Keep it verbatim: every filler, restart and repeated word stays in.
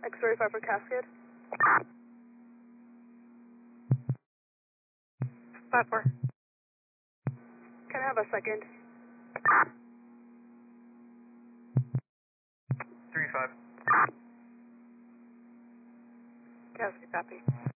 X thirty-five for Cascade. five four. Can I have a second? three five. Cascade, copy.